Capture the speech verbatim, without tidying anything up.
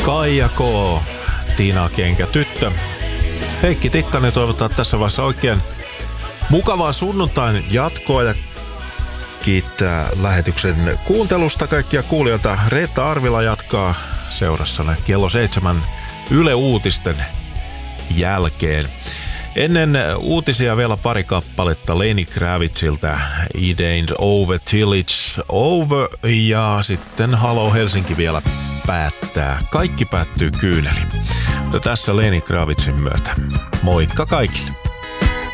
Kaija K, Tiina Kenkä tyttö. Heikki Tikkanen toivottaa tässä vaiheessa oikein mukavaa sunnuntain jatkoa ja kiittää lähetyksen kuuntelusta kaikkia kuulijoita. Reetta Arvila jatkaa seurassanne kello seitsemän Yle Uutisten jälkeen. Ennen uutisia vielä pari kappaletta Lenny Kravitzilta It Ain't Over Till It's Over ja sitten Halo Helsinki vielä päättää. Kaikki päättyy kyyneli. Ja tässä Lenny Kravitzin myötä. Moikka kaikille!